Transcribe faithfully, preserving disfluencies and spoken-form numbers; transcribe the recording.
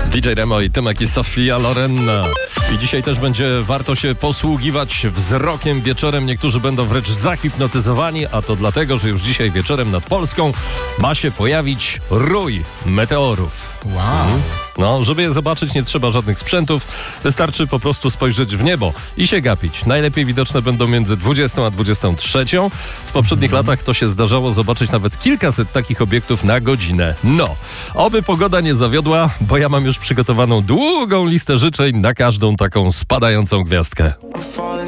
D J Remo i Tymek i Sofia Loren. I dzisiaj też będzie warto się posługiwać wzrokiem wieczorem. Niektórzy będą wręcz zahipnotyzowani, a to dlatego, że już dzisiaj wieczorem nad Polską ma się pojawić rój meteorów. Wow. Mhm. No, żeby je zobaczyć, nie trzeba żadnych sprzętów. Wystarczy po prostu spojrzeć w niebo i się gapić. Najlepiej widoczne będą między dwudziestą a dwudziestą trzecią. W poprzednich mhm. latach to się zdarzało zobaczyć nawet kilkaset takich obiektów na godzinę. No, oby pogoda nie zawiodła, bo ja mam już przygotowaną długą listę życzeń na każdą taką spadającą gwiazdkę.